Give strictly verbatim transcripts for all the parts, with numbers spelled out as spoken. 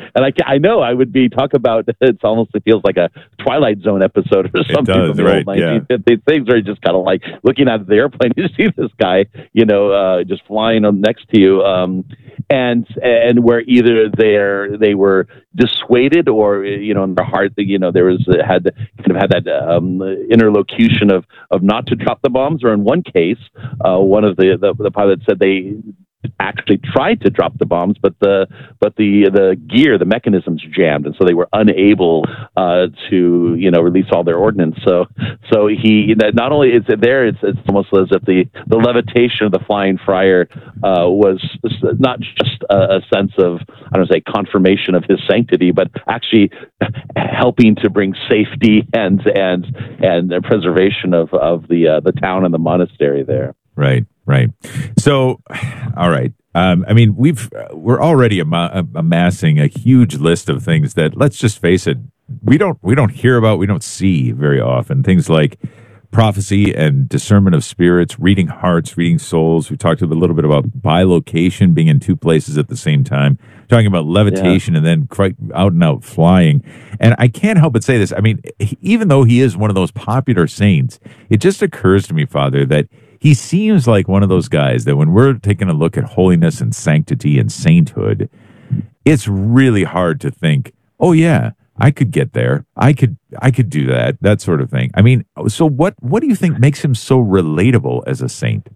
and I, I know I would be talk about. It's almost it feels like a Twilight Zone episode or something does, from the right, old nineteen fifties. Yeah. Things are just kind of like looking at the airplane. You see this guy, you know, uh, just flying on next to you, um, and and where either they're they were dissuaded or you know in their heart, you know, there was uh, had kind of had that um, interlocution of of not to drop the bombs, or in one case, uh, one of the, the the pilots said they actually tried to drop the bombs, but the but the the gear, the mechanisms jammed, and so they were unable uh, to you know release all their ordnance. So so he not only is it there, it's it's almost as if the the levitation of the flying friar uh, was not just a, a sense of I don't say confirmation of his sanctity, but actually helping to bring safety and and and the preservation of of the uh, the town and the monastery there. Right, right. So, all right. Um, I mean, we've we're already am- amassing a huge list of things that, let's just face it, we don't we don't hear about, we don't see very often. Things like prophecy and discernment of spirits, reading hearts, reading souls. We talked a little bit about bilocation, being in two places at the same time. Talking about levitation, yeah. And then quite out and out flying. And I can't help but say this. I mean, even though he is one of those popular saints, it just occurs to me, Father, that he seems like one of those guys that when we're taking a look at holiness and sanctity and sainthood, it's really hard to think, oh yeah, I could get there. I could I could do that, that sort of thing. I mean, so what what do you think makes him so relatable as a saint?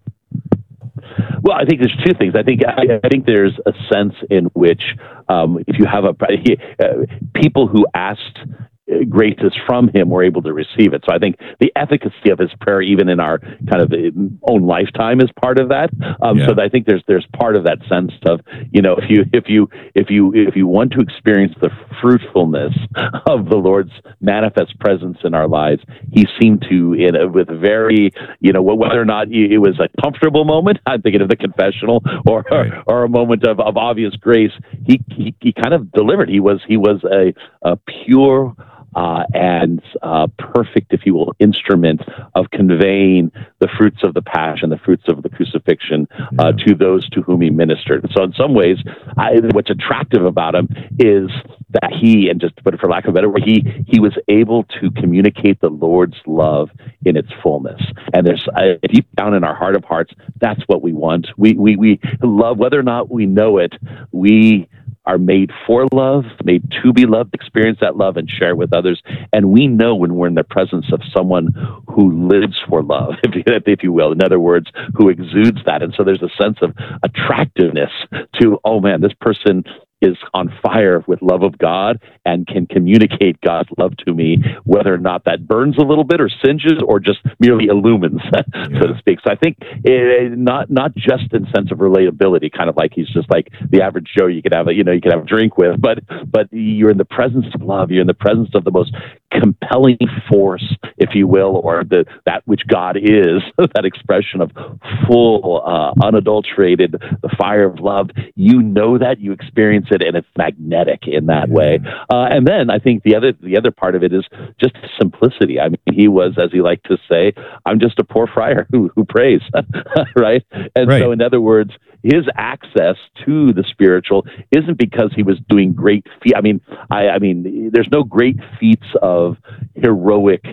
Well, I think there's two things. I think I, I think there's a sense in which um, if you have a uh, people who asked graces from him were able to receive it. So I think the efficacy of his prayer, even in our kind of own lifetime, is part of that. Um, yeah. So I think there's there's part of that sense of, you know, if you if you if you if you want to experience the fruitfulness of the Lord's manifest presence in our lives, he seemed to, in a, with very, you know, whether or not it was a comfortable moment, I'm thinking of the confessional, or right. or, or a moment of, of obvious grace, he, he he kind of delivered. He was he was a, a pure. Uh, and uh, perfect, if you will, instrument of conveying the fruits of the passion, the fruits of the crucifixion uh, yeah. to those to whom he ministered. So in some ways, I, what's attractive about him is that he, and just to put it for lack of a better word, he, he was able to communicate the Lord's love in its fullness. And there's, uh, deep down in our heart of hearts, that's what we want. We, we, we love, whether or not we know it, we are made for love, made to be loved, experience that love and share it with others. And we know when we're in the presence of someone who lives for love, if you, if you will, in other words, who exudes that. And so there's a sense of attractiveness to, oh man, this person is on fire with love of God and can communicate God's love to me, whether or not that burns a little bit or singes or just merely illumines, yeah. so to speak. So I think it, not not just in sense of relatability, kind of like he's just like the average Joe you could have a, you know, you could have a drink with, but but you're in the presence of love. You're in the presence of the most compelling force, if you will, or the that which God is, that expression of full, uh, unadulterated, the fire of love. You know that, you experience it, and it's magnetic in that way. Uh, and then I think the other the other part of it is just simplicity. I mean, he was, as he liked to say, I'm just a poor friar who who prays, right? And right. so, in other words, his access to the spiritual isn't because he was doing great feats. I mean, I, I mean, there's no great feats of heroic,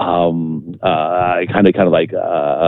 um, uh, kind of, kind of like uh,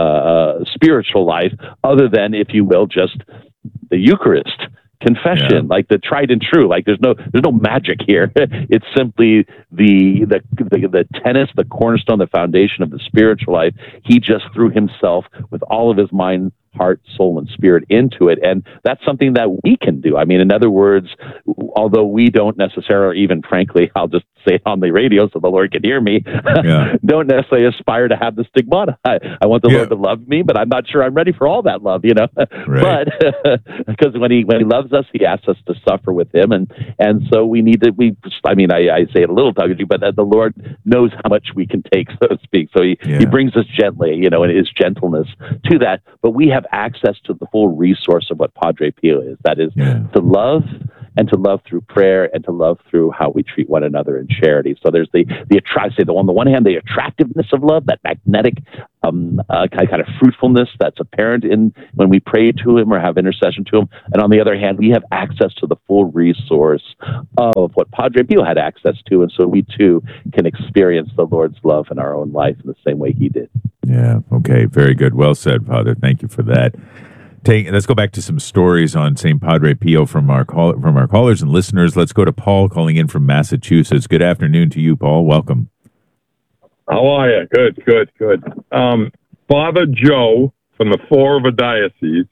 uh, spiritual life, other than, if you will, just the Eucharist, confession, yeah. like the tried and true. Like there's no there's no magic here. It's simply the the the, the tenets, the cornerstone, the foundation of the spiritual life. He just threw himself with all of his mind, heart, soul, and spirit into it. And that's something that we can do. I mean, in other words, although we don't necessarily, even frankly, I'll just say it on the radio so the Lord can hear me, yeah. don't necessarily aspire to have the stigmata. I, I want the yeah. Lord to love me, but I'm not sure I'm ready for all that love, you know. Right. But because when he when he loves us, he asks us to suffer with him. And and so we need to, we, I mean, I, I say it a little tongue-in-cheek, but the Lord knows how much we can take, so to speak. So he, yeah. he brings us gently, you know, in his gentleness to that. But we have access to the full resource of what Padre Pio is. That is yeah. to love, and to love through prayer, and to love through how we treat one another in charity. So there's the the attract, say, the, on the one hand, the attractiveness of love, that magnetic um, uh, kind of fruitfulness that's apparent in when we pray to him or have intercession to him. And on the other hand, we have access to the full resource of Padre Pio had access to, and so we too can experience the Lord's love in our own life in the same way he did. Yeah. Okay. Very good. Well said, Father. Thank you for that. Take, let's go back to some stories on Saint Padre Pio from our call, from our callers and listeners. Let's go to Paul calling in from Massachusetts. Good afternoon to you, Paul. Welcome. How are you? Good, good, good. Um, Father Joe from the Florida Diocese,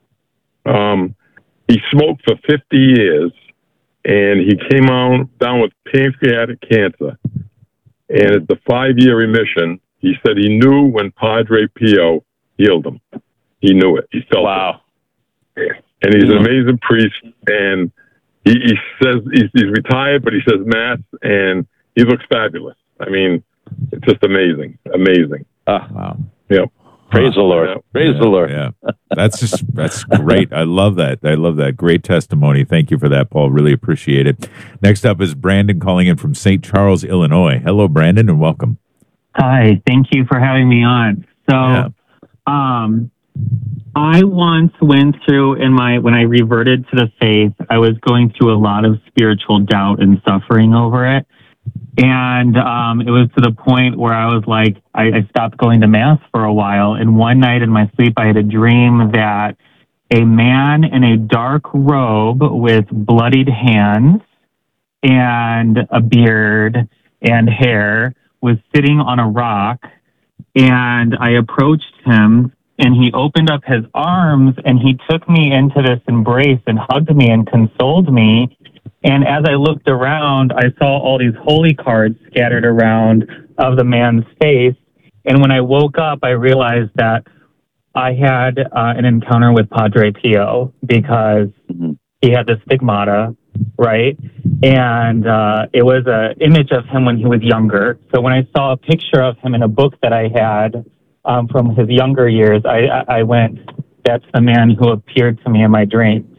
um, he smoked for fifty years, and he came on down with pancreatic cancer. And at the five-year remission, he said he knew when Padre Pio healed him. He knew it. He felt wow. it. And he's an amazing priest, and he, he says he's, he's retired, but he says Mass, and he looks fabulous. I mean, it's just amazing, amazing. Uh, wow. Yeah. Praise the Lord. Yeah. Praise yeah, the Lord. Yeah. That's just, that's great. I love that. I love that. Great testimony. Thank you for that, Paul. Really appreciate it. Next up is Brandon calling in from Saint Charles, Illinois. Hello, Brandon, and welcome. Hi. Thank you for having me on. So, Yeah. um, I once went through in my, when I reverted to the faith, I was going through a lot of spiritual doubt and suffering over it. And um, it was to the point where I was like, I, I stopped going to Mass for a while. And one night in my sleep, I had a dream that a man in a dark robe with bloodied hands and a beard and hair was sitting on a rock. And I approached him, and he opened up his arms, and he took me into this embrace and hugged me and consoled me. And as I looked around, I saw all these holy cards scattered around of the man's face. And when I woke up, I realized that I had uh, an encounter with Padre Pio because Mm-hmm. he had the stigmata, right? And uh, it was an image of him when he was younger. So when I saw a picture of him in a book that I had um, from his younger years, I, I, I went, that's the man who appeared to me in my dreams.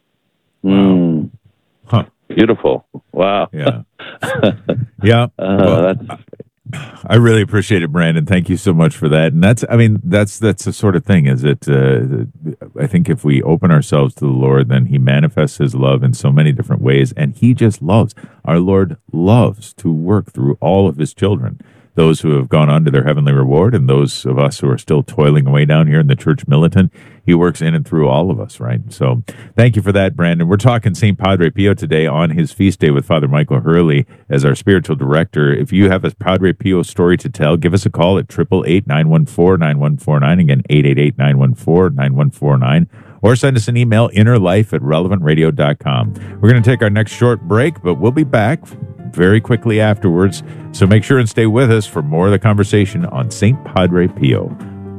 Mm. Huh. Beautiful. Wow. Yeah. Yeah. Uh, Well, that's I really appreciate it, Brandon. Thank you so much for that. And that's, I mean, that's that's the sort of thing. Is it? Uh, I think if we open ourselves to the Lord, then He manifests His love in so many different ways, and He just loves. Our Lord loves to work through all of His children, those who have gone on to their heavenly reward, and those of us who are still toiling away down here in the church militant. He works in and through all of us, right? So thank you for that, Brandon. We're talking Saint Padre Pio today on his feast day with Father Michael Hurley as our spiritual director. If you have a Padre Pio story to tell, give us a call at eight eight eight, nine one four, nine one four nine. Again, eight eight eight, nine one four, nine one four nine. Or send us an email, innerlife at relevant radio dot com. We're going to take our next short break, but we'll be back very quickly afterwards. So make sure and stay with us for more of the conversation on Saint Padre Pio.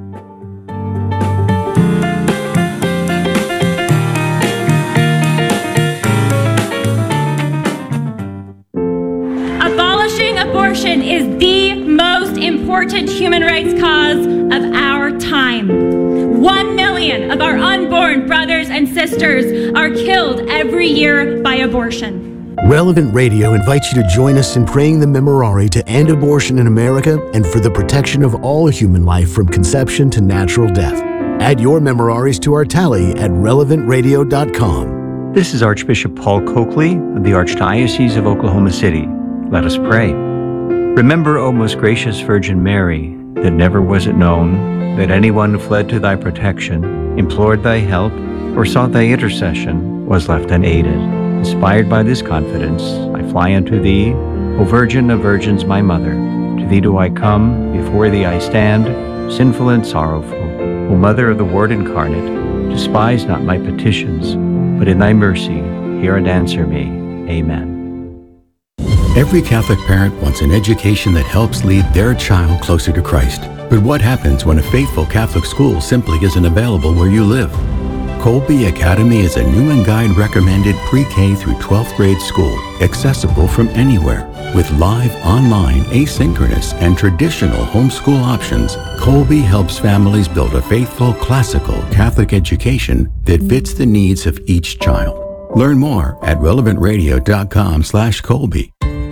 Abolishing abortion is the most important human rights cause of our time. One million of our unborn brothers and sisters are killed every year by abortion. Relevant Radio invites you to join us in praying the Memorare to end abortion in America and for the protection of all human life from conception to natural death. Add your Memoraries to our tally at relevant radio dot com. This is Archbishop Paul Coakley of the Archdiocese of Oklahoma City. Let us pray. Remember, O most gracious Virgin Mary, that never was it known that anyone who fled to thy protection, implored thy help, or sought thy intercession was left unaided. Inspired by this confidence, I fly unto thee, O Virgin of Virgins, my Mother. To thee do I come, before thee I stand, sinful and sorrowful. O Mother of the Word incarnate, despise not my petitions, but in thy mercy hear and answer me. Amen. Every Catholic parent wants an education that helps lead their child closer to Christ. But what happens when a faithful Catholic school simply isn't available where you live? Colby Academy is a Newman Guide recommended pre-K through twelfth grade school, accessible from anywhere. With live, online, asynchronous, and traditional homeschool options, Colby helps families build a faithful, classical Catholic education that fits the needs of each child. Learn more at relevant radio dot com slash Colby.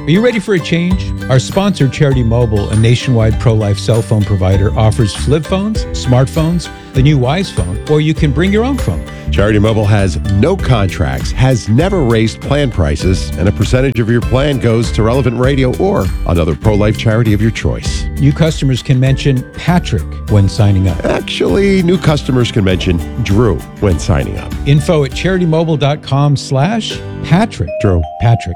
Are you ready for a change? Our sponsor, Charity Mobile, a nationwide pro-life cell phone provider, offers flip phones, smartphones, the new Wise phone, or you can bring your own phone. Charity Mobile has no contracts, has never raised plan prices, and a percentage of your plan goes to Relevant Radio or another pro-life charity of your choice. New customers can mention Patrick when signing up. Actually, new customers can mention Drew when signing up. Info at CharityMobile.com slash Patrick. Drew. Patrick.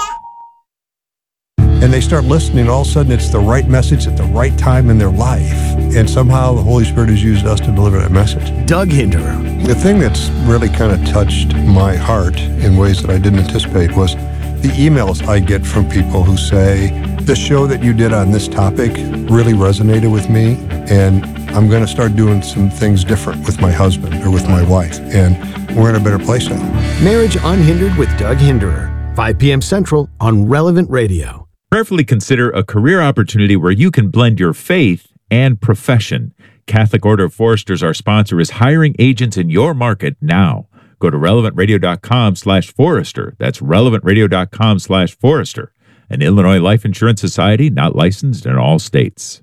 And they start listening, all of a sudden it's the right message at the right time in their life. And somehow the Holy Spirit has used us to deliver that message. Doug Hinderer. The thing that's really kind of touched my heart in ways that I didn't anticipate was the emails I get from people who say, the show that you did on this topic really resonated with me, and I'm going to start doing some things different with my husband or with my wife, and we're in a better place now. Marriage Unhindered with Doug Hinderer, five p.m. Central on Relevant Radio. Prayerfully consider a career opportunity where you can blend your faith and profession. Catholic Order of Foresters, our sponsor, is hiring agents in your market now. Go to relevantradio.com slash forester. That's relevantradio.com slash forester. An Illinois Life Insurance Society, not licensed in all states.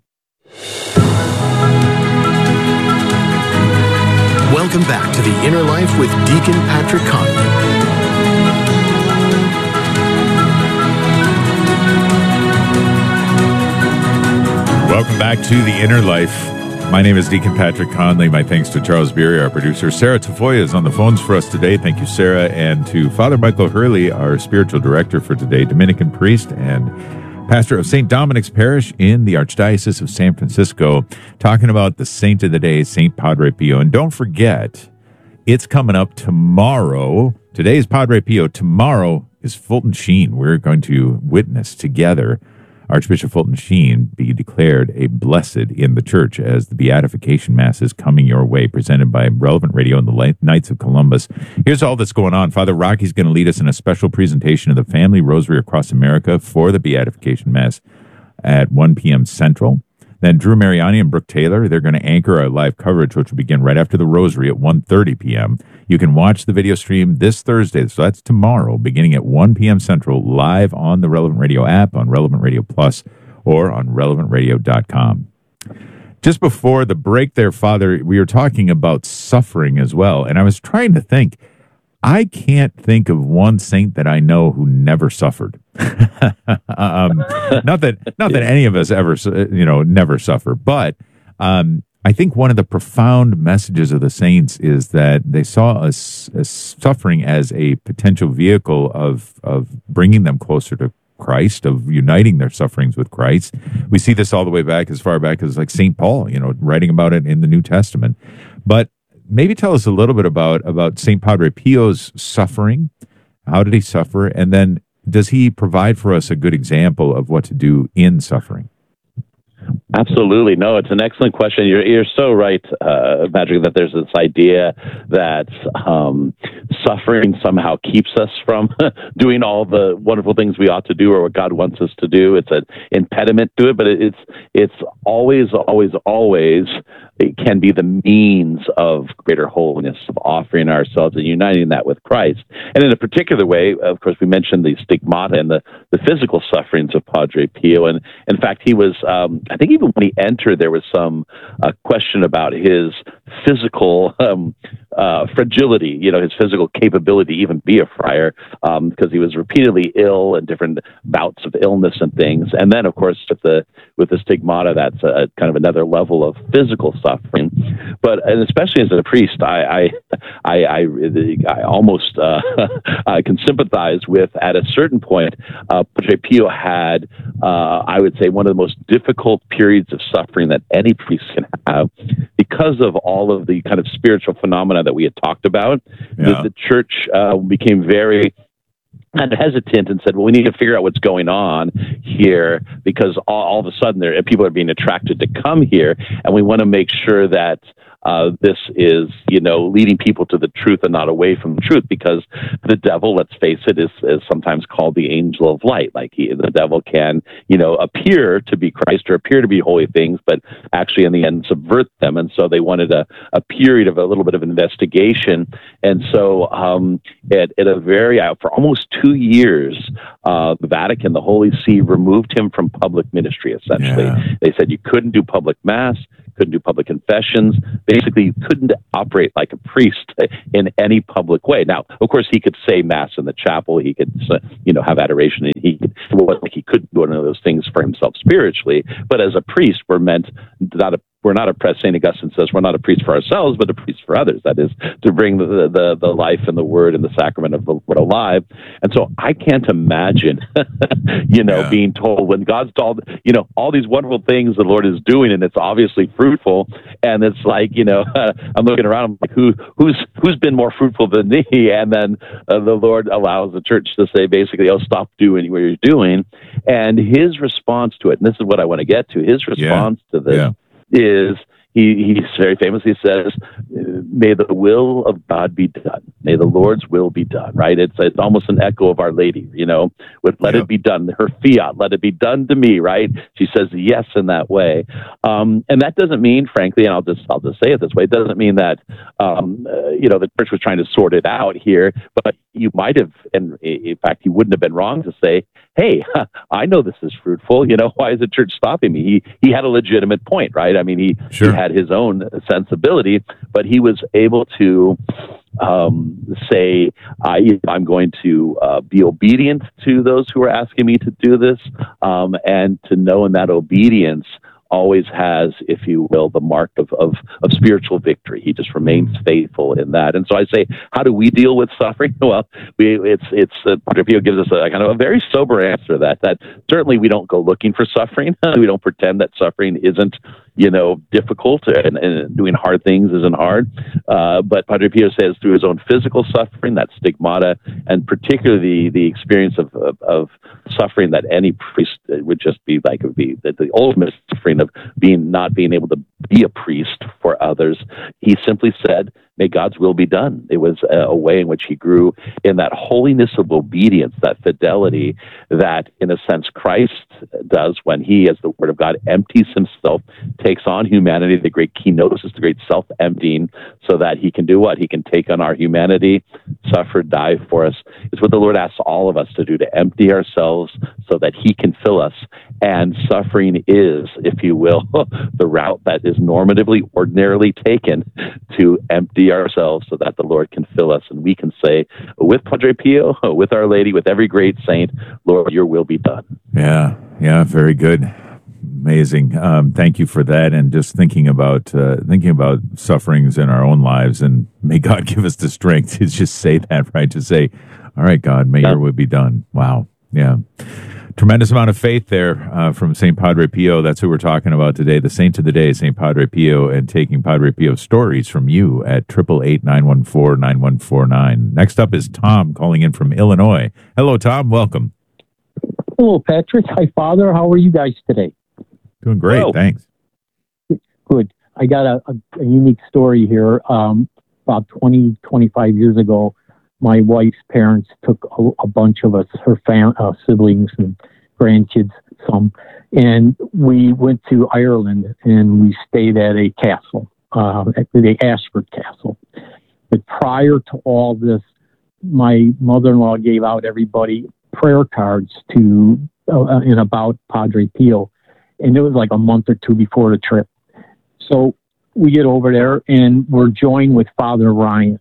Welcome back to The Inner Life with Deacon Patrick Conley. Welcome back to The Inner Life. My name is Deacon Patrick Conley. My thanks to Charles Beery, our producer. Sarah Tafoya is on the phones for us today. Thank you, Sarah. And to Father Michael Hurley, our spiritual director for today, Dominican priest and pastor of Saint Dominic's Parish in the Archdiocese of San Francisco, talking about the saint of the day, Saint Padre Pio. And don't forget, it's coming up tomorrow. Today is Padre Pio. Tomorrow is Fulton Sheen. We're going to witness together Archbishop Fulton Sheen be declared a blessed in the church as the Beatification Mass is coming your way, presented by Relevant Radio and the Knights of Columbus. Here's all that's going on. Father Rocky's going to lead us in a special presentation of the Family Rosary across America for the Beatification Mass at one p.m. Central. Then Drew Mariani and Brooke Taylor, they're going to anchor our live coverage, which will begin right after the Rosary at one thirty p.m. You can watch the video stream this Thursday, so that's tomorrow, beginning at one p.m. Central, live on the Relevant Radio app, on Relevant Radio Plus, or on relevant radio dot com. Just before the break there, Father, we were talking about suffering as well, and I was trying to think, I can't think of one saint that I know who never suffered. um, not that not that any of us ever, you know, never suffer, but um, I think one of the profound messages of the saints is that they saw us, us suffering as a potential vehicle of of bringing them closer to Christ, of uniting their sufferings with Christ. We see this all the way back, as far back as like Saint Paul, you know, writing about it in the New Testament. But maybe tell us a little bit about, about Saint Padre Pio's suffering. How did he suffer? And then does he provide for us a good example of what to do in suffering? Absolutely. No, it's an excellent question. You're you're so right, uh, Patrick, that there's this idea that um, suffering somehow keeps us from doing all the wonderful things we ought to do or what God wants us to do. It's an impediment to it, but it's it's always, always, always it can be the means of greater holiness, of offering ourselves and uniting that with Christ. And in a particular way, of course, we mentioned the stigmata and the, the physical sufferings of Padre Pio. And in fact, he was, um, I think even when he entered, there was some uh, question about his physical um, uh, fragility, you know, his physical capability to even be a friar, um, because he was repeatedly ill and different bouts of illness and things. And then, of course, with the with the stigmata, that's a, kind of another level of physical suffering. But and especially as a priest, I I I, I, I almost uh, I can sympathize with. At a certain point, uh, Padre Pio had, uh, I would say, one of the most difficult periods of suffering that any priest can have, because of all of the kind of spiritual phenomena that we had talked about. Yeah. The, the church uh, became very kind of hesitant and said, well, we need to figure out what's going on here, because all, all of a sudden there people are being attracted to come here, and we want to make sure that uh, this is, you know, leading people to the truth and not away from the truth, because the devil, let's face it, is, is sometimes called the angel of light. Like he, the devil can, you know, appear to be Christ or appear to be holy things, but actually in the end subvert them. And so they wanted a, a period of a little bit of investigation. And so um, at, at a very, uh, for almost two years, uh, the Vatican, the Holy See, removed him from public ministry, essentially. Yeah. They said you couldn't do public mass, couldn't do public confessions. Basically, you couldn't operate like a priest in any public way. Now, of course, he could say mass in the chapel. He could, you know, have adoration. And he could, well, he could do one of those things for himself spiritually. But as a priest, we're meant not a We're not a priest. Saint Augustine says we're not a priest for ourselves, but a priest for others. That is to bring the the, the life and the word and the sacrament of the Lord alive. And so I can't imagine, you know, yeah. being told when God's told, you know, all these wonderful things the Lord is doing, and it's obviously fruitful. And it's like, you know, I'm looking around, I'm like, who who's who's been more fruitful than me? And then uh, the Lord allows the church to say basically, oh, stop doing what you're doing. And his response to it, and this is what I want to get to, his response yeah. to this. Yeah. is he, he very famously says, may the will of God be done. May the Lord's will be done, right? It's it's almost an echo of Our Lady, you know, with let yep. it be done, her fiat, let it be done to me, right? She says yes in that way. Um, and that doesn't mean, frankly, and I'll just, I'll just say it this way, it doesn't mean that, um, uh, you know, the church was trying to sort it out here, but you might have, and in fact, you wouldn't have been wrong to say, hey, I know this is fruitful. You know, why is the church stopping me? He he had a legitimate point, right? I mean, he, sure. he had his own sensibility, but he was able to um, say, I, I'm going to uh, be obedient to those who are asking me to do this, um, and to know in that obedience always has, if you will, the mark of, of, of spiritual victory. He just remains faithful in that. And so I say, how do we deal with suffering? Well, we, it's, it's, uh, Padre Pio gives us a kind of a very sober answer to that, that certainly we don't go looking for suffering. We don't pretend that suffering isn't, you know, difficult and, and doing hard things isn't hard. Uh, but Padre Pio says through his own physical suffering, that stigmata, and particularly the, the experience of, of, of suffering that any priest would just be like, it would be the, the ultimate suffering of being, not being able to be a priest for others. He simply said, may God's will be done. It was a, a way in which he grew in that holiness of obedience, that fidelity that, in a sense, Christ does when he, as the Word of God, empties himself, takes on humanity, the great kenosis, the great self-emptying, so that he can do what? He can take on our humanity, suffer, die for us. It's what the Lord asks all of us to do, to empty ourselves so that he can fill us. And suffering is, if you will, the route that is normatively, ordinarily taken to empty ourselves so that the Lord can fill us. And we can say, with Padre Pio, with Our Lady, with every great saint, Lord, your will be done. Yeah, yeah, very good. Amazing. Um, thank you for that. And just thinking about uh, thinking about sufferings in our own lives, and may God give us the strength to just say that, right? To say, all right, God, may yeah. your will be done. Wow. Yeah. Tremendous amount of faith there uh, from Saint Padre Pio. That's who we're talking about today. The saint of the day, Saint Padre Pio, and taking Padre Pio stories from you at eight eight eight, nine one four, nine one four nine. Next up is Tom calling in from Illinois. Hello, Tom. Welcome. Hello, Patrick. Hi, Father. How are you guys today? Doing great. Hello. Thanks. Good. I got a, a, a unique story here. Um, about twenty, twenty-five years ago, my wife's parents took a, a bunch of us, her fam- uh, siblings and grandkids, some, and we went to Ireland and we stayed at a castle, uh, at the Ashford Castle. But prior to all this, my mother-in-law gave out everybody prayer cards to uh, in about Padre Pio, and it was like a month or two before the trip. So we get over there and we're joined with Father Ryan.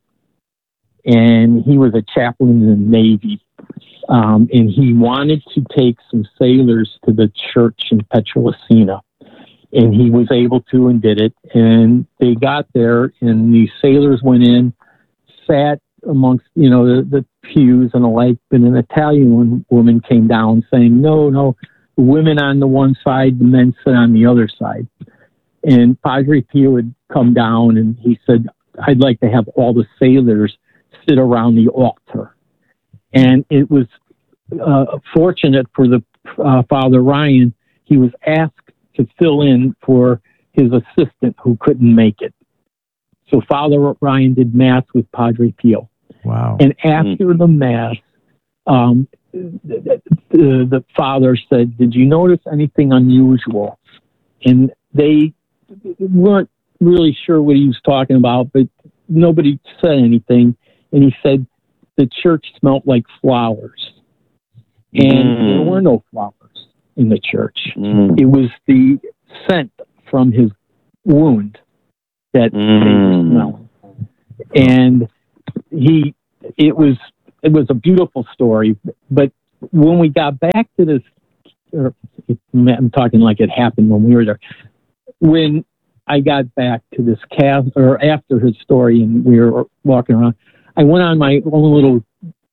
And he was a chaplain in the Navy. Um, and he wanted to take some sailors to the church in Petrolacina. And he was able to and did it. And they got there, and the sailors went in, sat amongst, you know, the, the pews and the like. And an Italian woman came down saying, no, no, the women on the one side, the men sit on the other side. And Padre Pio would come down and he said, I'd like to have all the sailors sit around the altar. And it was uh, fortunate for the uh, Father Ryan, he was asked to fill in for his assistant who couldn't make it. So Father Ryan did Mass with Padre Pio. Wow. And after mm. the Mass, um, the, the, the father said, did you notice anything unusual? And they weren't really sure what he was talking about, but nobody said anything. And he said the church smelled like flowers. And mm. there were no flowers in the church. Mm. It was the scent from his wound that mm. made the smell. And he, it was, it was a beautiful story. But when we got back to this, or it, I'm talking like it happened when we were there. When I got back to this cast, or after his story, and we were walking around, I went on my own little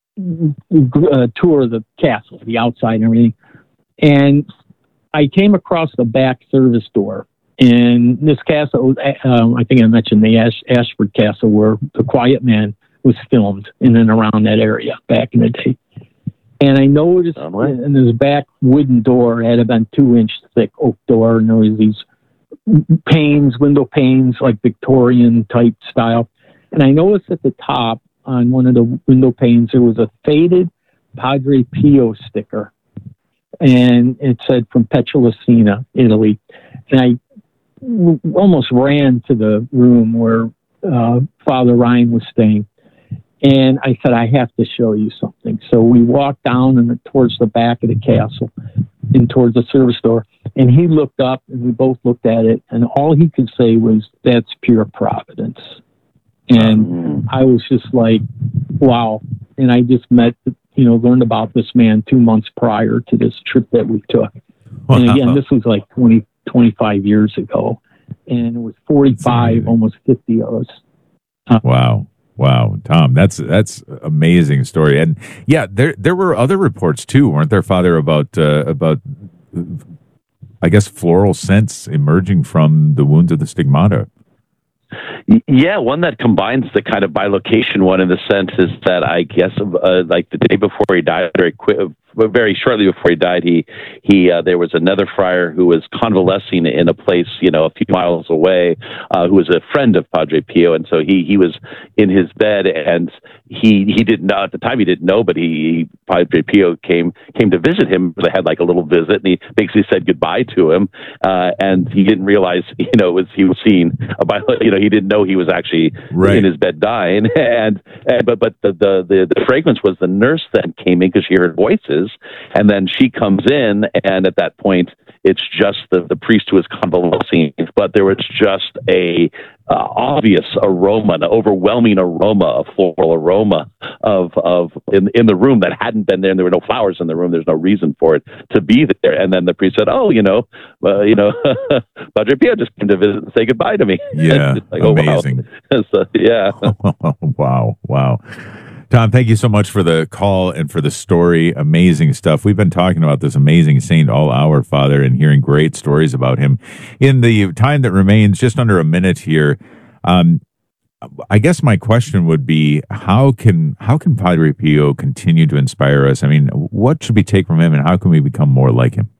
uh, tour of the castle, the outside and everything. And I came across the back service door. And this castle, um, I think I mentioned the Ash, Ashford Castle, where The Quiet Man was filmed in and around that area back in the day. And I noticed oh, in this back wooden door, it had been two inch thick oak door, and there was these panes, window panes, like Victorian type style. And I noticed at the top on one of the window panes, there was a faded Padre Pio sticker. And it said from Petrolacina, Italy. And I w- almost ran to the room where uh, Father Ryan was staying. And I said, I have to show you something. So we walked down and towards the back of the castle and towards the service door. And he looked up and we both looked at it. And all he could say was, that's pure providence. And mm. I was just like, wow. And I just met, you know, learned about this man two months prior to this trip that we took. Wow. And again, this was like twenty, twenty-five years ago. And it was forty-five, almost fifty of us. Uh, wow. Wow, Tom, that's that's amazing story, and yeah, there there were other reports too, weren't there, Father, about uh, about I guess floral scents emerging from the wounds of the stigmata. Yeah, one that combines the kind of bilocation one in the sense is that I guess uh, like the day before he died, very quick, very shortly before he died, he he uh, there was another friar who was convalescing in a place, you know, a few miles away, uh, who was a friend of Padre Pio, and so he he was in his bed, and he he didn't know at the time, he didn't know, but he Padre Pio came came to visit him. They had like a little visit, and he basically said goodbye to him, uh, and he didn't realize, you know, it was he was seeing a you know he didn't know he was actually right. in his bed dying, and, and but but the, the the the fragrance was the nurse that came in because she heard voices. And then she comes in, and at that point, it's just the, the priest who is convalescing. But there was just a uh, obvious aroma, an overwhelming aroma, a floral aroma of of in in the room that hadn't been there. And there were no flowers in the room. There's no reason for it to be there. And then the priest said, "Oh, you know, uh, you know, Padre Pio just came to visit and say goodbye to me." Yeah, like, amazing. Oh, wow. So, yeah. wow, wow. Tom, thank you so much for the call and for the story. Amazing stuff. We've been talking about this amazing saint all hour, Father, and hearing great stories about him. In the time that remains, just under a minute here, um, I guess my question would be, how can how can Padre Pio continue to inspire us? I mean, what should we take from him, and how can we become more like him?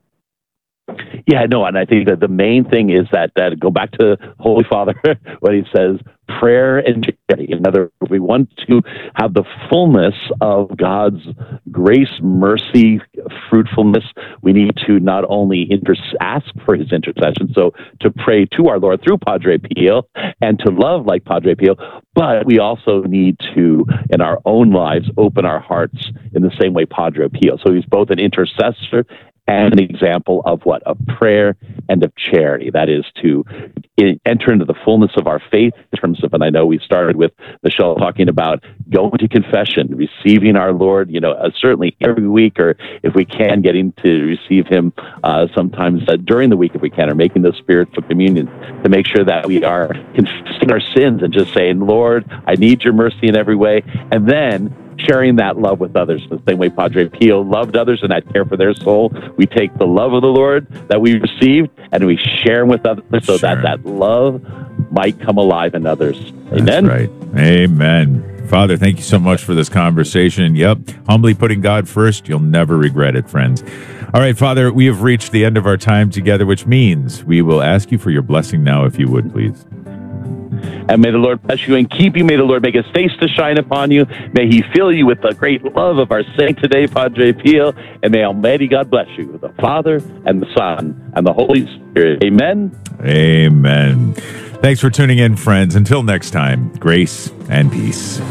Yeah, no, and I think that the main thing is that, that go back to Holy Father, when he says prayer and charity. In other words, we want to have the fullness of God's grace, mercy, fruitfulness. We need to not only inter- ask for his intercession, so to pray to our Lord through Padre Pio and to love like Padre Pio, but we also need to, in our own lives, open our hearts in the same way Padre Pio. So he's both an intercessor and an example of what? Of prayer and of charity. That is to enter into the fullness of our faith in terms of, and I know we started with Michelle talking about going to confession, receiving our Lord, you know, uh, certainly every week, or if we can, getting to receive him uh, sometimes uh, during the week if we can, or making the spiritual communion to make sure that we are confessing our sins and just saying, Lord, I need your mercy in every way. And then sharing that love with others. The same way Padre Pio loved others and had care for their soul, we take the love of the Lord that we received and we share them with others so sure. that that love might come alive in others. Amen? That's right. Amen. Father, thank you so much for this conversation. Yep. Humbly putting God first, you'll never regret it, friends. All right, Father, we have reached the end of our time together, which means we will ask you for your blessing now, if you would, please. And may the Lord bless you and keep you. May the Lord make his face to shine upon you. May he fill you with the great love of our saint today, Padre Pio. And may Almighty God bless you, the Father and the Son and the Holy Spirit. Amen. Amen. Thanks for tuning in, friends. Until next time, grace and peace.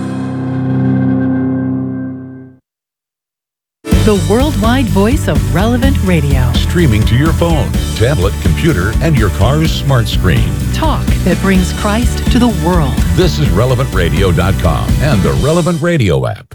The worldwide voice of Relevant Radio. Streaming to your phone, tablet, computer, and your car's smart screen. Talk that brings Christ to the world. This is relevant radio dot com and the Relevant Radio app.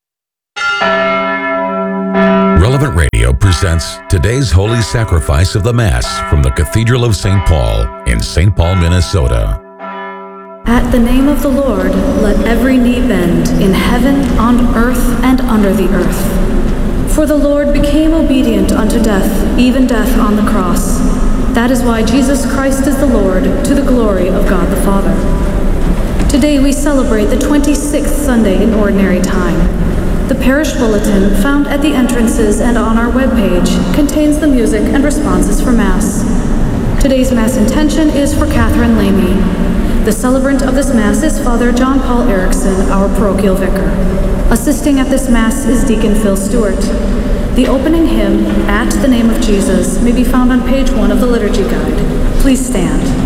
Relevant Radio presents today's Holy Sacrifice of the Mass from the Cathedral of Saint Paul in Saint Paul, Minnesota. At the name of the Lord, let every knee bend in heaven, on earth, and under the earth. For the Lord became obedient unto death, even death on the cross. That is why Jesus Christ is the Lord, to the glory of God the Father. Today we celebrate the twenty-sixth Sunday in Ordinary Time. The parish bulletin, found at the entrances and on our webpage, contains the music and responses for Mass. Today's Mass intention is for Catherine Lamy. The celebrant of this Mass is Father John Paul Erickson, our parochial vicar. Assisting at this Mass is Deacon Phil Stewart. The opening hymn, At the Name of Jesus, may be found on page one of the Liturgy Guide. Please stand.